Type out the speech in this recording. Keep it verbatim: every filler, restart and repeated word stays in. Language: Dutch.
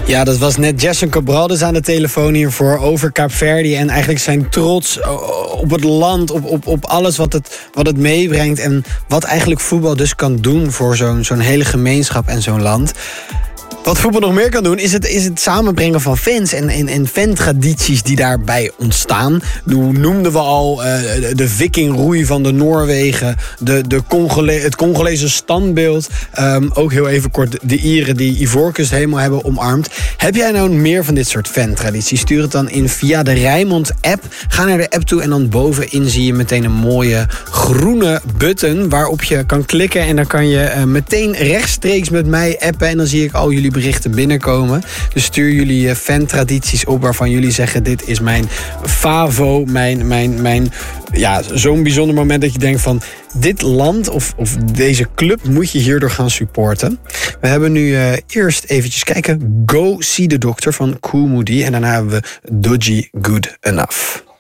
Ja, dat was net Jason Cabral dus aan de telefoon hiervoor over Kaapverdi. En eigenlijk zijn trots op het land, op, op, op alles wat het, wat het meebrengt. En wat eigenlijk voetbal dus kan doen voor zo'n, zo'n hele gemeenschap en zo'n land. Wat voetbal nog meer kan doen, is het, is het samenbrengen van fans en, en, en fantradities die daarbij ontstaan. Nu noemden we al uh, de vikingroei van de Noorwegen, de, de Congole, het Congolese standbeeld. Um, ook heel even kort de Ieren die Ivoorkust helemaal hebben omarmd. Heb jij nou meer van dit soort fantradities? Stuur het dan in via de Rijnmond-app. Ga naar de app toe en dan bovenin zie je meteen een mooie groene button waarop je kan klikken. En dan kan je uh, meteen rechtstreeks met mij appen en dan zie ik al jullie berichten binnenkomen. Dus stuur jullie fantradities op waarvan jullie zeggen: dit is mijn favo, mijn, mijn, mijn ja, zo'n bijzonder moment dat je denkt van dit land of, of deze club moet je hierdoor gaan supporten. We hebben nu uh, eerst eventjes kijken. Go See the Doctor van Kool Moe Dee. En daarna hebben we Dodgy Good Enough.